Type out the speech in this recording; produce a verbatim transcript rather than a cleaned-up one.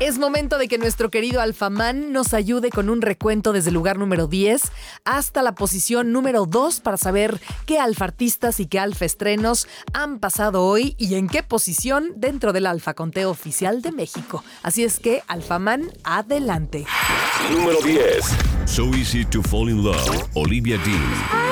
Es momento de que nuestro querido Alfamán nos ayude con un recuento desde el lugar número diez hasta la posición número dos para saber qué alfartistas y qué alfaestrenos han pasado hoy y en qué posición dentro del Alfaconteo Oficial de México. Así es que, Alfamán, adelante. Número diez. So Easy to Fall in Love, Olivia Dean.